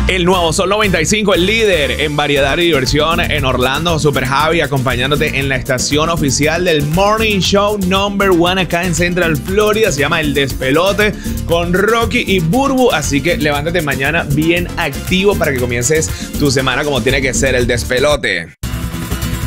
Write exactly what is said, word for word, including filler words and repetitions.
El nuevo Sol noventa y cinco, el líder en variedad y diversión en Orlando. Super Javi acompañándote en la estación oficial del Morning Show Number One acá en Central Florida. Se llama El Despelote con Rocky y Burbu. Así que levántate mañana bien activo para que comiences tu semana como tiene que ser. El Despelote.